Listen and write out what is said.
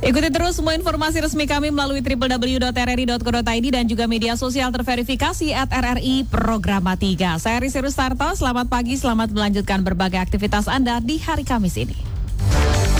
Ikuti terus semua informasi resmi kami melalui www.rri.co.id dan juga media sosial terverifikasi @RRI Programa 3. Saya Risi Rustarto, selamat pagi, selamat melanjutkan berbagai aktivitas Anda di hari Kamis ini.